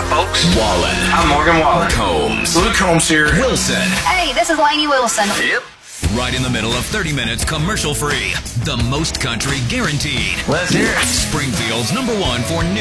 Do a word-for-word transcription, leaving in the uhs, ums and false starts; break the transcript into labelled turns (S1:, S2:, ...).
S1: folks.
S2: Wallen.
S1: I'm Morgan Wallen.
S2: Combs.
S1: Luke Combs here.
S2: Wilson.
S3: Hey, this is Lainey Wilson.
S1: Yep.
S2: Right in the middle of thirty minutes commercial free. The most country guaranteed.
S1: Let's hear it.
S2: Springfield's number one for news.